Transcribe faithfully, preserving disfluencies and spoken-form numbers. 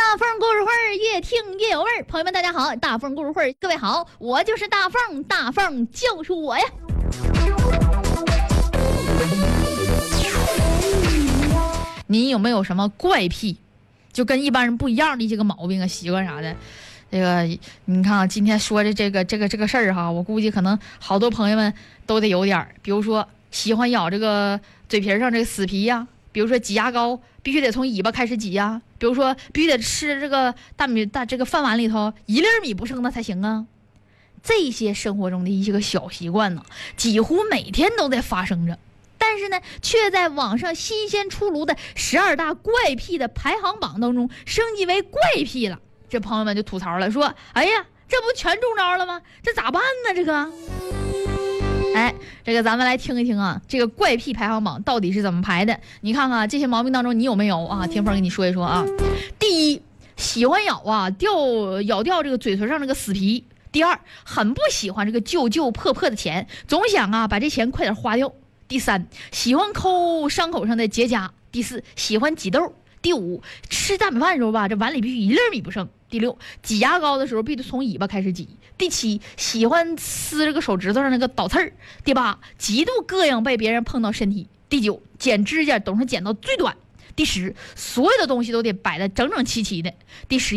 大凤故事会越听越有味儿。朋友们大家好，大凤故事会各位好，我就是大凤，大凤就是我呀。你有没有什么怪癖，就跟一般人不一样的这个毛病啊、习惯啥的？这个你看啊，今天说的这个这个这个事儿哈，我估计可能好多朋友们都得有点儿，比如说喜欢咬这个嘴皮上这个死皮呀、啊，比如说挤牙膏必须得从尾巴开始挤呀、啊，比如说必须得吃这个大米大这个饭碗里头一粒米不剩的才行啊。这些生活中的一些个小习惯呢，几乎每天都在发生着。但是呢，却在网上新鲜出炉的十二大怪癖的排行榜当中升级为怪癖了。这朋友们就吐槽了，说：“哎呀，这不全中招了吗？这咋办呢？这个。”哎，这个咱们来听一听啊，这个怪癖排行榜到底是怎么排的？你看看这些毛病当中你有没有啊？听风给你说一说啊。第一，喜欢咬啊掉咬掉这个嘴唇上这个死皮。第二，很不喜欢这个旧旧破破的钱，总想啊把这钱快点花掉。第三，喜欢抠伤口上的结痂。第四，喜欢挤痘。第五，吃大米饭的时候吧，这碗里必须一粒米不剩。第六，挤牙膏的时候必须从尾巴开始挤。第七，喜欢撕这个手指头上那个倒刺儿。第八，极度膈应被别人碰到身体。第九，剪指甲总是剪到最短。第十，所有的东西都得摆得整整齐齐的。第十